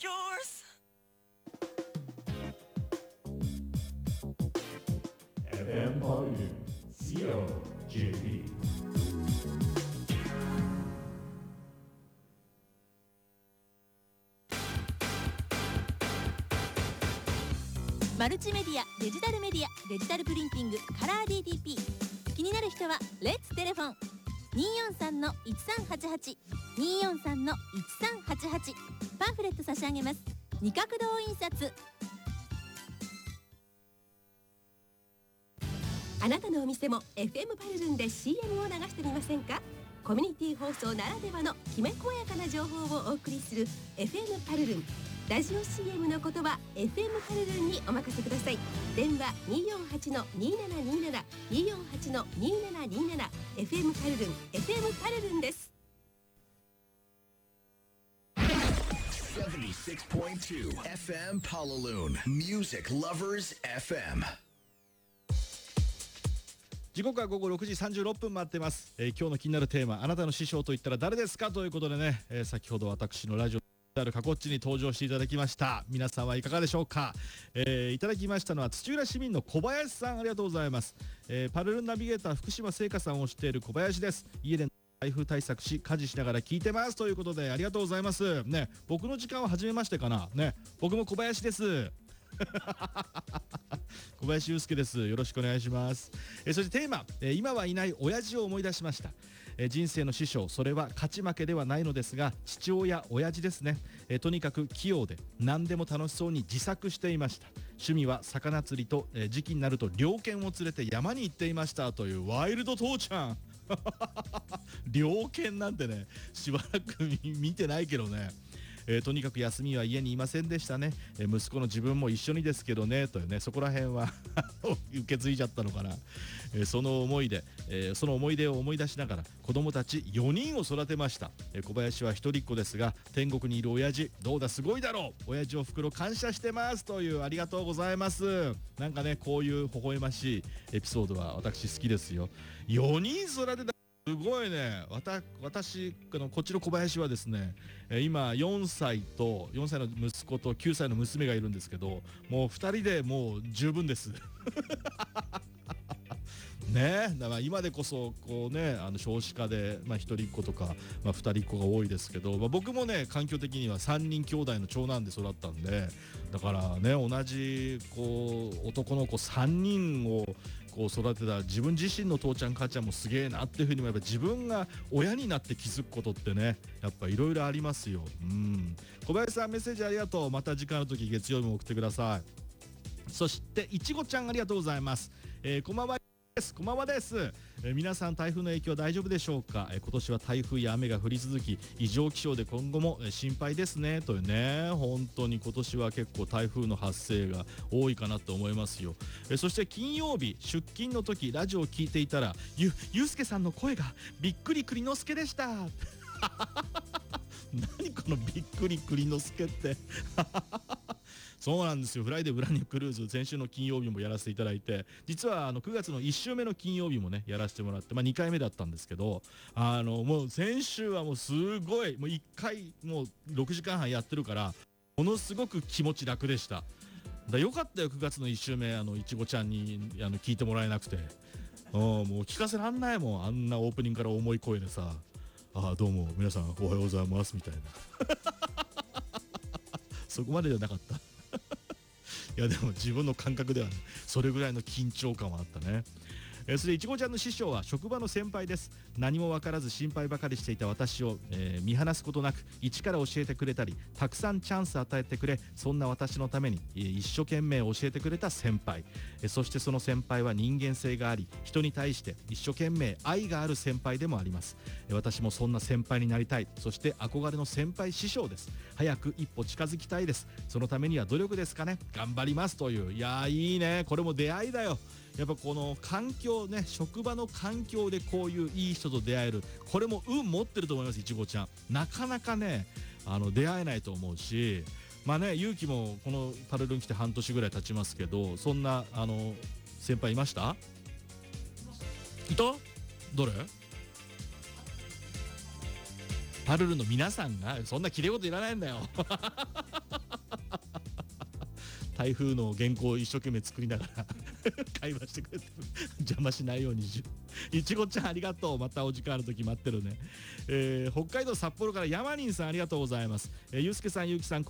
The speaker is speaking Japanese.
yours. FM Volume COJP。 マルチメディア、デジタルメディア、デジタルプリンティング、カラー DTP。 気になる人はレッツテレフォン 243-1388 243-1388。 パンフレット差し上げます。二角堂印刷。 あなたのお店も FM パルルンで CM を流してみませんか？コミュニティ放送ならではのきめ細やかな情報をお送りする FM パルルン。ラジオ CM の言葉 FM パルルンにお任せください。電話 248-2727 248-2727。 FM パルルン FM パルルンです。 76.2 FM Palaloon Music Lovers FM。 時刻は午後6時36分待ってます。今日の気になるテーマ、あなたの師匠といったら誰ですかということでね、先ほど私のラジオであるかこっちに登場していただきました。皆さんはいかがでしょうか。いただきましたのは土浦市民の小林さん、ありがとうございます。パルルンナビゲーター福島聖華さんをしている小林です。家で台風対策し家事しながら聞いてますということで、ありがとうございますね。僕の時間は初めましてかなね。僕も小林です小林祐介です。よろしくお願いします。そしてテーマ、今はいない親父を思い出しました。人生の師匠、それは勝ち負けではないのですが父親、親父ですね。とにかく器用で何でも楽しそうに自作していました。趣味は魚釣りと、時期になると猟犬を連れて山に行っていましたというワイルド父ちゃん猟犬なんてね、しばらく見てないけどね。とにかく休みは家にいませんでしたね。息子の自分も一緒にですけどねというね、そこら辺は受け継いじゃったのかな。その思い出を思い出しながら子供たち4人を育てました。小林は一人っ子ですが天国にいる親父、どうだすごいだろう。親父おふくろ感謝してますという、ありがとうございます。なんかね、こういう微笑ましいエピソードは私好きですよ。4人育てた、すごいね。私こっちの小林はですね、今4歳の息子と9歳の娘がいるんですけど、もう2人でもう十分ですね。だから今でこそこうね、少子化で、一人っ子とか、二人っ子が多いですけど、僕もね環境的には3人兄弟の長男で育ったんで、だからね、同じこう男の子3人をこう育てた自分自身の父ちゃん母ちゃんもすげえなっていうふうにも、やっぱ自分が親になって気づくことってね、やっぱいろいろありますよ。小林さん、メッセージありがとう。また時間の時月曜日も送ってください。そしていちごちゃん、ありがとうございます。こんばんはです。こんばんはです。皆さん台風の影響大丈夫でしょうか。今年は台風や雨が降り続き異常気象で今後も心配ですねというね。本当に今年は結構台風の発生が多いかなと思いますよ。そして金曜日出勤の時ラジオを聞いていたらゆうすけさんの声がびっくり栗之助でした何このびっくり栗之助ってそうなんですよ。フライデーブランニュークルーズ、先週の金曜日もやらせていただいて、実は9月の1週目の金曜日もねやらせてもらって、2回目だったんですけど、もう先週はもうすごい、もう1回もう6時間半やってるからものすごく気持ち楽でした。よかったよ、9月の1週目いちごちゃんに聞いてもらえなくて、もう聞かせらんないもん。あんなオープニングから重い声でさ、どうも皆さんおはようございますみたいなそこまでじゃなかったいやでも自分の感覚ではね、それぐらいの緊張感はあったね。それでいちごちゃんの師匠は職場の先輩です。何も分からず心配ばかりしていた私を、見放すことなく一から教えてくれたり、たくさんチャンス与えてくれ、そんな私のために、一生懸命教えてくれた先輩、そしてその先輩は人間性があり、人に対して一生懸命愛がある先輩でもあります。私もそんな先輩になりたい。そして憧れの先輩師匠です。早く一歩近づきたいです。そのためには努力ですかね。頑張りますという。いやー、いいね。これも出会いだよ。やっぱこの環境ね、職場の環境でこういういい人と出会える、これも運持ってると思います。いちごちゃんなかなかね出会えないと思うし、勇気もこのパルルン来て半年ぐらい経ちますけど、そんな先輩いました？いた？どれ？パルルンの皆さんが、そんな綺麗事いらないんだよ台風の原稿を一生懸命作りながら会話してくれてる邪魔しないようにいちごちゃんありがとう。またお時間ある時待ってるね。北海道札幌から山林さんありがとうございます。ゆうすけさん、ゆうきさん